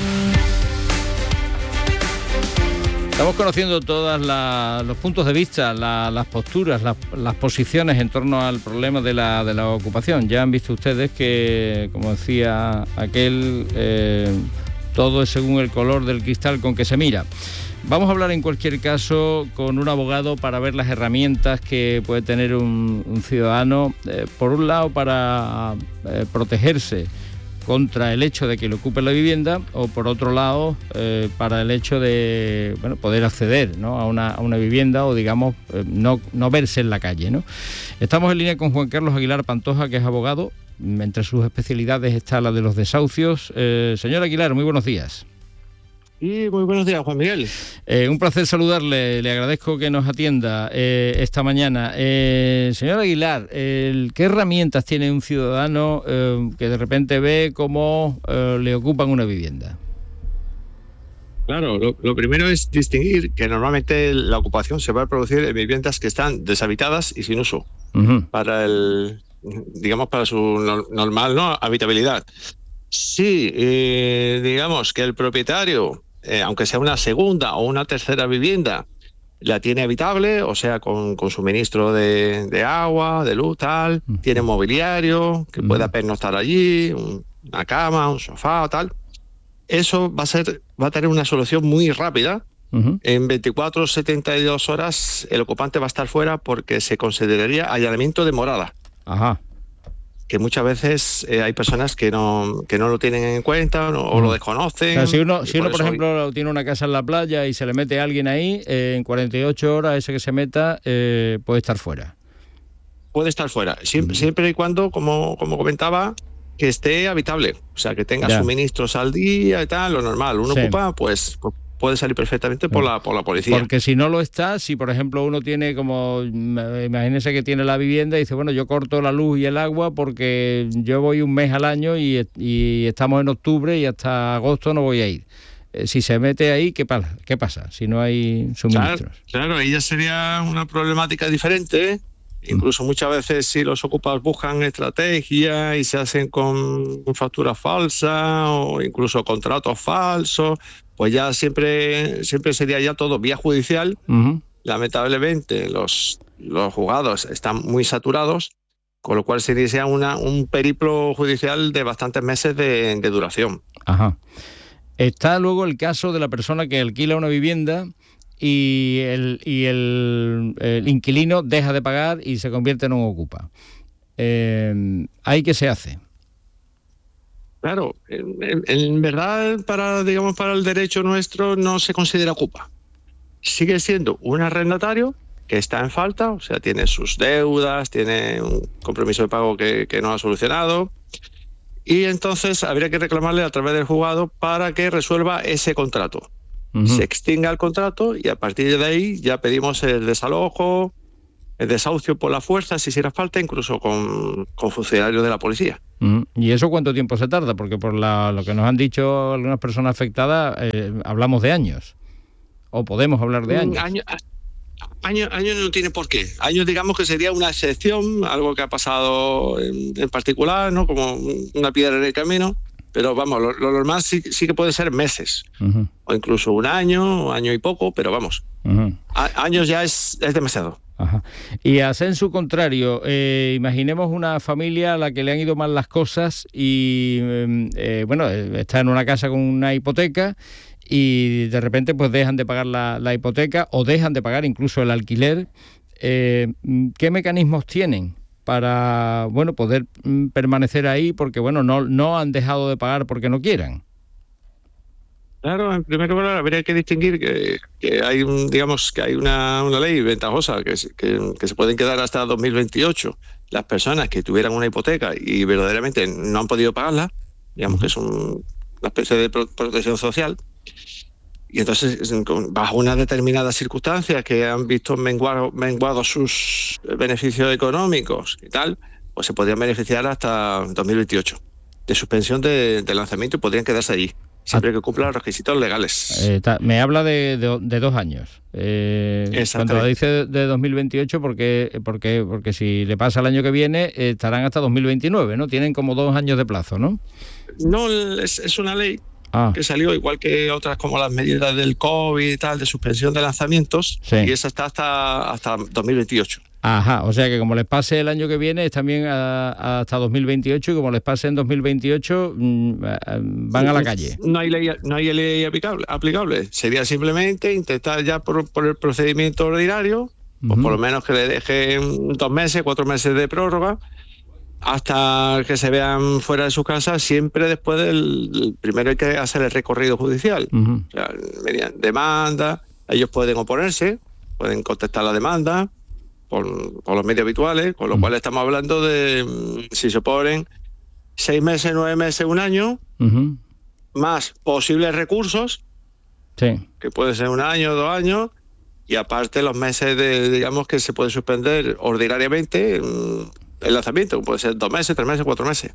Estamos conociendo todos los puntos de vista, las posturas, las posiciones en torno al problema de la ocupación. Ya han visto ustedes que, como decía aquel, todo es según el color del cristal con que se mira. Vamos a hablar en cualquier caso con un abogado para ver las herramientas que puede tener un ciudadano, por un lado para protegerse contra el hecho de que le ocupe la vivienda o por otro lado para el hecho de poder acceder, ¿no?, a una vivienda o digamos no verse en la calle, ¿no? Estamos en línea con Juan Carlos Aguilar Pantoja, que es abogado. Entre sus especialidades está la de los desahucios. Señor Aguilar, muy buenos días. Y muy buenos días, Juan Miguel. Un placer saludarle, le agradezco que nos atienda esta mañana. Señor Aguilar, ¿qué herramientas tiene un ciudadano que de repente ve cómo le ocupan una vivienda? Claro, lo primero es distinguir que normalmente la ocupación se va a producir en viviendas que están deshabitadas y sin uso, para su normal, ¿no?, habitabilidad. Sí, digamos que el propietario, aunque sea una segunda o una tercera vivienda, la tiene habitable, o sea, con suministro de agua, de luz, tal, tiene mobiliario, que pueda pernoctar allí, una cama, un sofá, tal. Eso va a tener una solución muy rápida. En 24 o 72 horas el ocupante va a estar fuera porque se consideraría allanamiento de morada. Ajá. Que muchas veces hay personas que no lo tienen en cuenta o lo desconocen. O sea, si uno por ejemplo, tiene una casa en la playa y se le mete a alguien ahí, en 48 horas ese que se meta puede estar fuera. Puede estar fuera, siempre y cuando, como comentaba, que esté habitable. O sea, que tenga suministros al día y tal, lo normal. Uno ocupa, pues puede salir perfectamente por la policía. Porque si no lo está, si por ejemplo uno tiene como, imagínese que tiene la vivienda y dice, bueno, yo corto la luz y el agua porque yo voy un mes al año y estamos en octubre y hasta agosto no voy a ir. Si se mete ahí, ¿qué pasa si no hay suministros? Claro, ahí ya sería una problemática diferente. Incluso muchas veces si los ocupas buscan estrategia y se hacen con facturas falsas o incluso contratos falsos, pues ya siempre sería ya todo vía judicial. Lamentablemente los juzgados están muy saturados, con lo cual sería un periplo judicial de bastantes meses de duración. Ajá. Está luego el caso de la persona que alquila una vivienda y el inquilino deja de pagar y se convierte en un ocupa. ¿Ahí qué se hace? Claro, en verdad para el derecho nuestro no se considera ocupa. Sigue siendo un arrendatario que está en falta, o sea, tiene sus deudas, tiene un compromiso de pago que no ha solucionado, y entonces habría que reclamarle a través del juzgado para que resuelva ese contrato. Se extinga el contrato y a partir de ahí ya pedimos el desalojo, el desahucio por la fuerza, si hiciera falta, incluso con funcionarios de la policía. ¿Y eso cuánto tiempo se tarda? Porque por lo que nos han dicho algunas personas afectadas, hablamos de años. ¿O podemos hablar de años? Años no tiene por qué. Años, digamos que sería una excepción, algo que ha pasado en particular, ¿no? Como una piedra en el camino. Pero vamos, lo normal sí que puede ser meses. O incluso un año y poco, pero vamos. Años ya es demasiado. Ajá. Y a sensu contrario, imaginemos una familia a la que le han ido mal las cosas y está en una casa con una hipoteca y de repente pues dejan de pagar la hipoteca o dejan de pagar incluso el alquiler. ¿Qué mecanismos tienen para poder permanecer ahí? Porque no han dejado de pagar porque no quieran. Claro, en primer lugar habría que distinguir que hay una ley ventajosa que se pueden quedar hasta 2028 las personas que tuvieran una hipoteca y verdaderamente no han podido pagarla, digamos que es una especie de protección social. Y entonces, bajo unas determinadas circunstancias que han visto menguados sus beneficios económicos y tal, pues se podrían beneficiar hasta 2028 de suspensión de lanzamiento y podrían quedarse allí, siempre que cumplan los requisitos legales. Me habla de 2 años. Cuando dice de 2028, porque si le pasa el año que viene, estarán hasta 2029, ¿no? Tienen como 2 años de plazo, ¿no? No, es una ley que salió, igual que otras como las medidas del COVID y tal, de suspensión de lanzamientos, y esa está hasta 2028. Ajá, o sea que como les pase el año que viene, es también hasta 2028, y como les pase en 2028, van a la calle. No hay ley aplicable. Sería simplemente intentar ya por el procedimiento ordinario, o por lo menos que le dejen 2 meses, 4 meses de prórroga, hasta que se vean fuera de su casa, siempre después primero hay que hacer el recorrido judicial. O sea, mediante demanda, ellos pueden oponerse, pueden contestar la demanda por los medios habituales, con lo cual estamos hablando de, si se oponen, 6 meses, 9 meses, 1 año, más posibles recursos, que puede ser 1 año, 2 años, y aparte los meses digamos que se puede suspender ordinariamente el lanzamiento, puede ser 2 meses, 3 meses, 4 meses.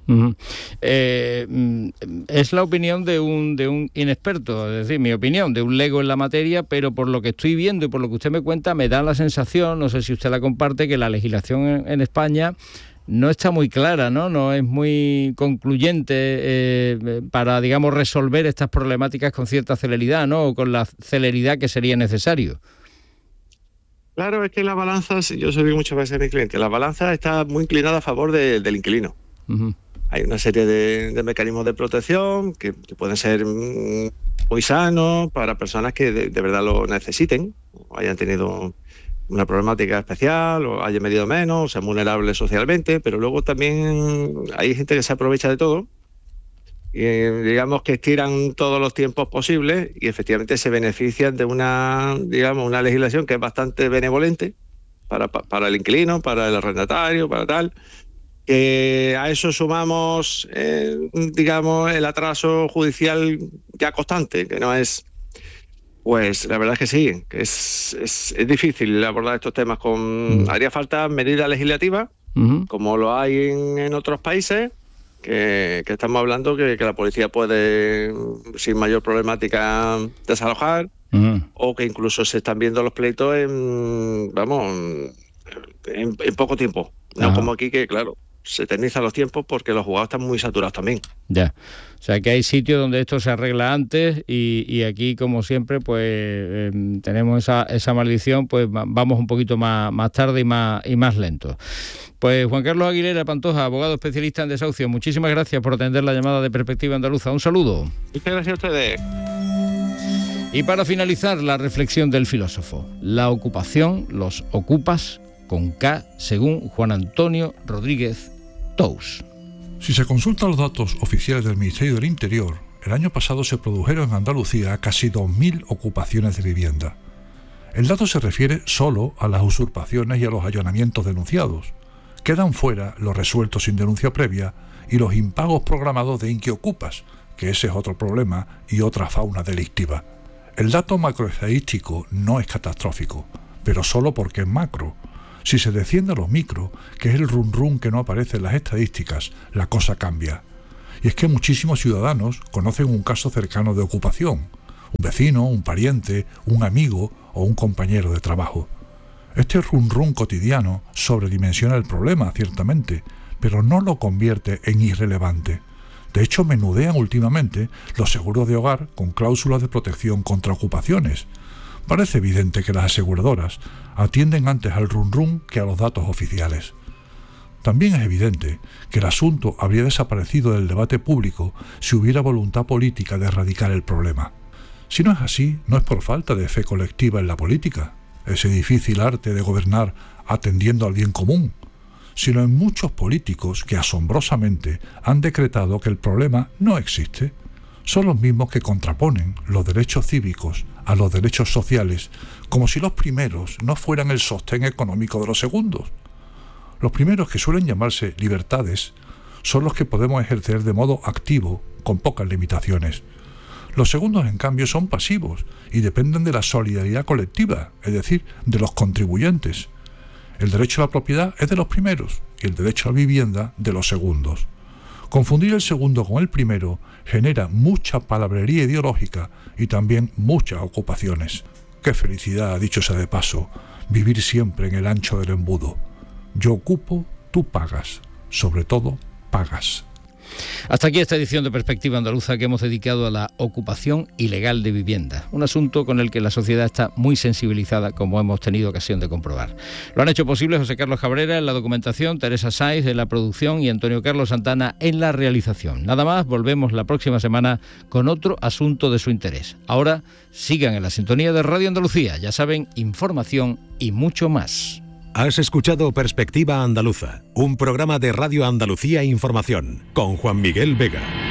Es la opinión de un inexperto, es decir, mi opinión, de un lego en la materia, pero por lo que estoy viendo y por lo que usted me cuenta, me da la sensación, no sé si usted la comparte, que la legislación en España no está muy clara, no es muy concluyente para, digamos, resolver estas problemáticas con cierta celeridad, ¿no? O con la celeridad que sería necesario. Claro, es que la balanza, yo se lo digo muchas veces a mis clientes, la balanza está muy inclinada a favor del inquilino. Hay una serie de mecanismos de protección que pueden ser muy sanos para personas que de verdad lo necesiten, o hayan tenido una problemática especial, o hayan medido menos, o sean vulnerables socialmente, pero luego también hay gente que se aprovecha de todo, y digamos que estiran todos los tiempos posibles y efectivamente se benefician de una legislación que es bastante benevolente para el inquilino, para el arrendatario, para tal. A eso sumamos, el atraso judicial ya constante, que no es... Pues la verdad es que sí, que es difícil abordar estos temas haría falta medidas legislativas, como lo hay en otros países, que estamos hablando que la policía puede, sin mayor problemática, desalojar, o que incluso se están viendo los pleitos en poco tiempo. No como aquí, que claro, se eternizan los tiempos porque los juzgados están muy saturados también. Ya, o sea que hay sitios donde esto se arregla antes y aquí, como siempre, pues tenemos esa maldición, pues vamos un poquito más tarde y más lento. Pues Juan Carlos Aguilera Pantoja, abogado especialista en desahucio, muchísimas gracias por atender la llamada de Perspectiva Andaluza. Un saludo. Muchas gracias a ustedes. Y para finalizar, la reflexión del filósofo. La ocupación, los ocupas, con K, según Juan Antonio Rodríguez Tous. Si se consultan los datos oficiales del Ministerio del Interior, el año pasado se produjeron en Andalucía casi 2.000 ocupaciones de vivienda. El dato se refiere solo a las usurpaciones y a los allanamientos denunciados. Quedan fuera los resueltos sin denuncia previa y los impagos programados de inquiocupas, que ese es otro problema y otra fauna delictiva. El dato macroestadístico no es catastrófico, pero solo porque es macro. Si se desciende a los micro, que es el run que no aparece en las estadísticas, la cosa cambia. Y es que muchísimos ciudadanos conocen un caso cercano de ocupación, un vecino, un pariente, un amigo o un compañero de trabajo. Este run cotidiano sobredimensiona el problema, ciertamente, pero no lo convierte en irrelevante. De hecho, menudean últimamente los seguros de hogar con cláusulas de protección contra ocupaciones. Parece evidente que las aseguradoras atienden antes al run que a los datos oficiales. También es evidente que el asunto habría desaparecido del debate público si hubiera voluntad política de erradicar el problema. Si no es así, no es por falta de fe colectiva en la política, ese difícil arte de gobernar atendiendo al bien común, sino en muchos políticos que asombrosamente han decretado que el problema no existe. Son los mismos que contraponen los derechos cívicos a los derechos sociales, como si los primeros no fueran el sostén económico de los segundos. Los primeros, que suelen llamarse libertades, son los que podemos ejercer de modo activo, con pocas limitaciones. Los segundos, en cambio, son pasivos y dependen de la solidaridad colectiva, es decir, de los contribuyentes. El derecho a la propiedad es de los primeros y el derecho a la vivienda de los segundos. Confundir el segundo con el primero genera mucha palabrería ideológica y también muchas ocupaciones. Qué felicidad, dicho sea de paso, vivir siempre en el ancho del embudo. Yo ocupo, tú pagas. Sobre todo, pagas. Hasta aquí esta edición de Perspectiva Andaluza que hemos dedicado a la ocupación ilegal de vivienda, un asunto con el que la sociedad está muy sensibilizada, como hemos tenido ocasión de comprobar. Lo han hecho posible José Carlos Cabrera en la documentación, Teresa Saiz en la producción y Antonio Carlos Santana en la realización. Nada más, volvemos la próxima semana con otro asunto de su interés. Ahora sigan en la sintonía de Radio Andalucía, ya saben, información y mucho más. Has escuchado Perspectiva Andaluza, un programa de Radio Andalucía Información, con Juan Miguel Vega.